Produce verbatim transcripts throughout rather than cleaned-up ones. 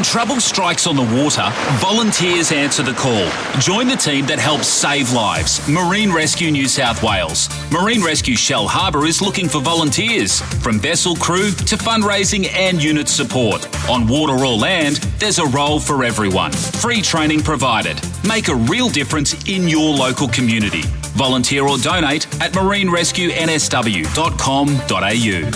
trouble strikes on the water, volunteers answer the call. Join the team that helps save lives. Marine Rescue New South Wales. Marine Rescue Shell Harbour is looking for volunteers, from vessel crew to fundraising and unit support. On water or land, there's a role for everyone. Free training provided. Make a real difference in your local community. Volunteer or donate at marine rescue n s w dot com dot a u.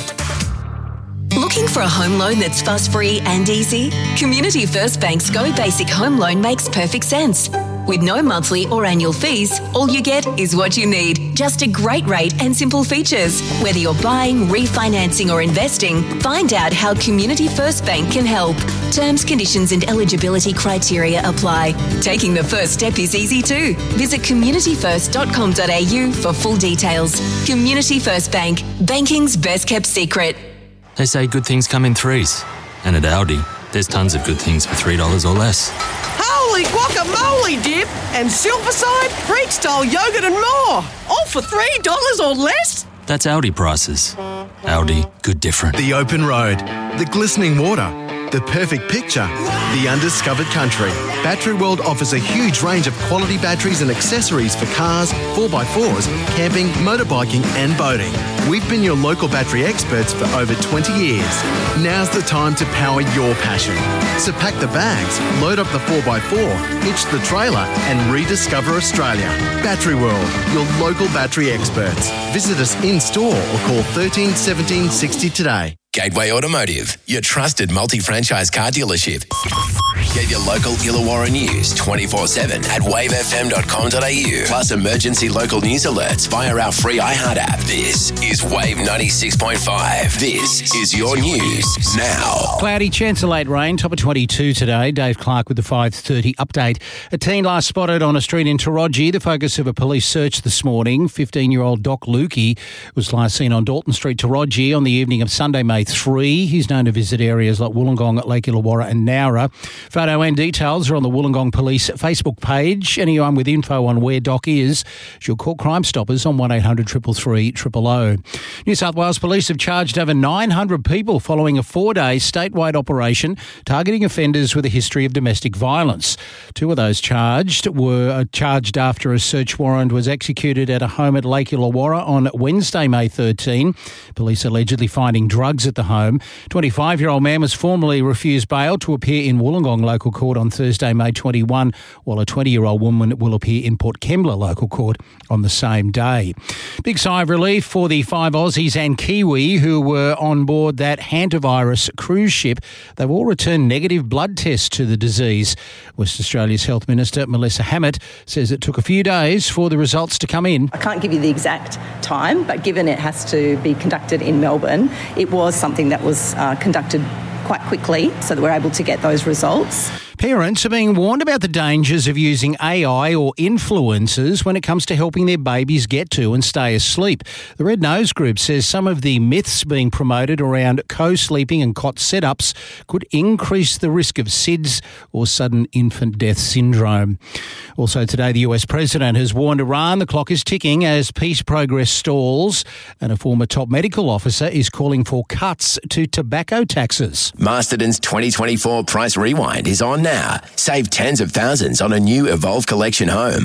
Looking for a home loan that's fuss-free and easy? Community First Bank's Go Basic Home Loan makes perfect sense. With no monthly or annual fees, all you get is what you need. Just a great rate and simple features. Whether you're buying, refinancing or investing, find out how Community First Bank can help. Terms, conditions and eligibility criteria apply. Taking the first step is easy too. Visit community first dot com dot a u for full details. Community First Bank. Banking's best kept secret. They say good things come in threes. And at Aldi, there's tons of good things for three dollars or less. Holy guacamole dip and Silverside, Freak-style yogurt and more. All for three dollars or less? That's Aldi prices. Aldi, good different. The open road, the glistening water, the perfect picture, the undiscovered country. Battery World offers a huge range of quality batteries and accessories for cars, four by fours, camping, motorbiking and boating. We've been your local battery experts for over twenty years. Now's the time to power your passion. So pack the bags, load up the four by four, hitch the trailer and rediscover Australia. Battery World, your local battery experts. Visit us in store or call thirteen seventeen sixty today. Gateway Automotive, your trusted multi-franchise car dealership. Get your local Illawarra news twenty-four seven at wave f m dot com dot a u. Plus emergency local news alerts via our free iHeart app. This is Wave ninety-six point five. This is your news now. Cloudy, chance of late rain, top of twenty-two today. Dave Clark with the five thirty update. A teen last spotted on a street in Taronji, the focus of a police search this morning. fifteen-year-old Doc Lukey was last seen on Dalton Street, Taronji on the evening of Sunday, May third. He's known to visit areas like Wollongong, Lake Illawarra and Nowra. Photo and details are on the Wollongong Police Facebook page. Anyone with info on where Doc is should call Crime Stoppers on one eight hundred three three three zero zero. New South Wales Police have charged over nine hundred people following a four-day statewide operation targeting offenders with a history of domestic violence. Two of those charged were charged after a search warrant was executed at a home at Lake Illawarra on Wednesday, May thirteenth. Police allegedly finding drugs at the home. twenty-five-year-old man was formally refused bail to appear in Wollongong Local Court on Thursday, May twenty-first, while a twenty-year-old woman will appear in Port Kembla Local Court on the same day. Big sigh of relief for the five Aussies and Kiwi who were on board that hantavirus cruise ship. They've all returned negative blood tests to the disease. West Australia's Health Minister Melissa Hammett says it took a few days for the results to come in. I can't give you the exact time, but given it has to be conducted in Melbourne, it was something that was uh, conducted quite quickly so that we're able to get those results. Parents are being warned about the dangers of using A I or influencers when it comes to helping their babies get to and stay asleep. The Red Nose Group says some of the myths being promoted around co-sleeping and cot setups could increase the risk of S I D S or sudden infant death syndrome. Also today, the U S President has warned Iran the clock is ticking as peace progress stalls, and a former top medical officer is calling for cuts to tobacco taxes. Masterton's twenty twenty-four Price Rewind is on now. Save tens of thousands on a new Evolve Collection home.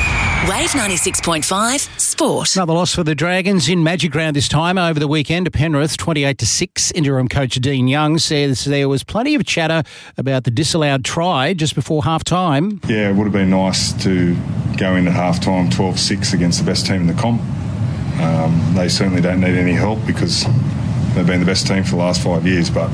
Wave ninety-six point five Sport. Another loss for the Dragons in Magic Round this time over the weekend to Penrith, twenty-eight to six. Interim coach Dean Young says there was plenty of chatter about the disallowed try just before half-time. Yeah, it would have been nice to go in at half-time twelve six against the best team in the comp. Um, they certainly don't need any help because they've been the best team for the last five years, but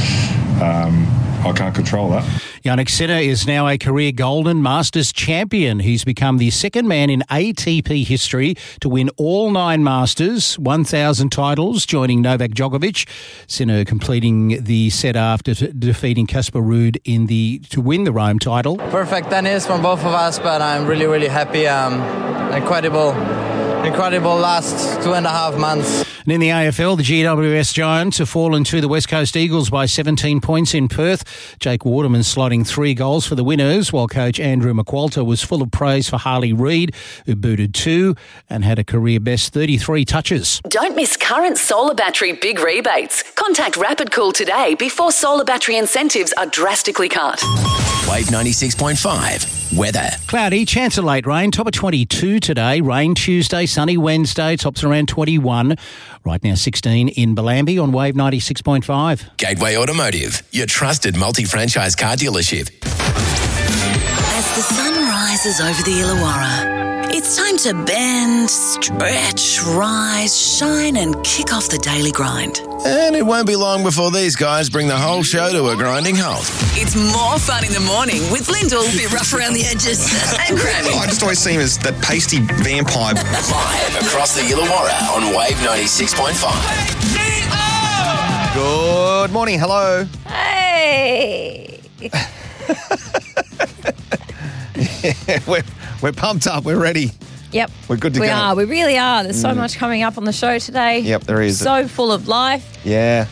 um, I can't control that. Jannik Sinner is now a career Golden Masters champion. He's become the second man in A T P history to win all nine Masters, one thousand titles, joining Novak Djokovic. Sinner completing the set after t- defeating Casper Ruud in the to win the Rome title. Perfect tennis from both of us, but I'm really, really happy. Um, incredible incredible last two and a half months. And in the A F L, the G W S Giants have fallen to the West Coast Eagles by seventeen points in Perth. Jake Waterman slotting three goals for the winners, while coach Andrew McQualter was full of praise for Harley Reid, who booted two and had a career-best thirty-three touches. Don't miss current solar battery big rebates. Contact Rapid Cool today before solar battery incentives are drastically cut. Wave ninety-six point five. Weather. Cloudy, chance of late rain, top of twenty-two today. Rain Tuesday, sunny Wednesday, tops around twenty-one. Right now sixteen in Bellambi on Wave ninety-six point five. Gateway Automotive, your trusted multi-franchise car dealership. As the sun rises over the Illawarra, it's time to bend, stretch, rise, shine and kick off the daily grind. And it won't be long before these guys bring the whole show to a grinding halt. It's more fun in the morning with Lyndall, a bit rough around the edges, and Grammy. I just always see him as that pasty vampire. Live across the Illawarra on Wave ninety-six point five. Good morning, hello. Hey. Yeah, we're, we're pumped up, we're ready. Yep. We're good to we go. We are, we really are. There's so Mm. much coming up on the show today. Yep, there is. So full of life. Yeah.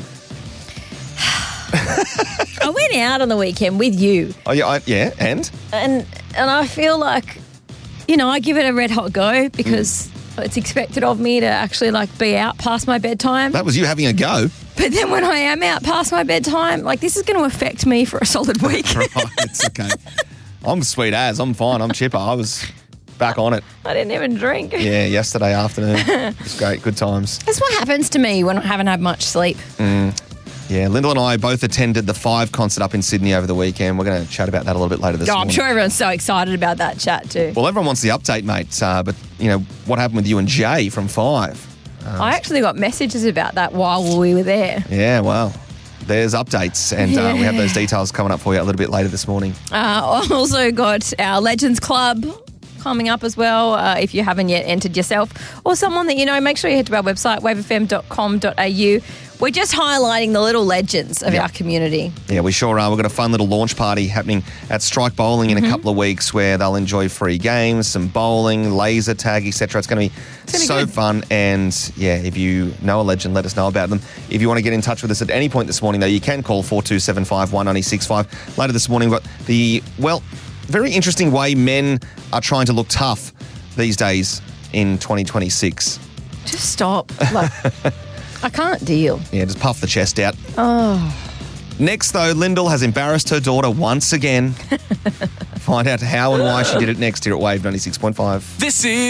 I went out on the weekend with you. Oh, yeah, I, yeah, and? And and I feel like, you know, I give it a red hot go because mm. it's expected of me to actually like be out past my bedtime. That was you having a go. But then when I am out past my bedtime, like this is going to affect me for a solid week. Right, it's okay. I'm sweet as. I'm fine. I'm chipper. I was back on it. I didn't even drink. Yeah, yesterday afternoon. It was great. Good times. That's what happens to me when I haven't had much sleep. Mm. Yeah, Lyndall and I both attended the Five concert up in Sydney over the weekend. We're going to chat about that a little bit later this oh, morning. I'm sure everyone's so excited about that chat too. Well, everyone wants the update, mate. Uh, but, you know, what happened with you and Jay from Five? Uh, I actually got messages about that while we were there. Yeah, well, there's updates, and yeah. uh, we have those details coming up for you a little bit later this morning. Uh, also got our Legends Club coming up as well. Uh, if you haven't yet entered yourself or someone that you know, make sure you head to our website, wave f m dot com dot a u. We're just highlighting the little legends of yep. our community. Yeah, we sure are. We've got a fun little launch party happening at Strike Bowling in mm-hmm. a couple of weeks where they'll enjoy free games, some bowling, laser tag, et cetera. It's going to be so good. fun. And, yeah, if you know a legend, let us know about them. If you want to get in touch with us at any point this morning, though, you can call four two seven five, one nine six five. Later this morning, we've got the, well, very interesting way men are trying to look tough these days in twenty twenty-six. Just stop. Like, I can't deal. Yeah, just puff the chest out. Oh. Next, though, Lyndall has embarrassed her daughter once again. Find out how and why she did it next here at Wave ninety-six point five. This is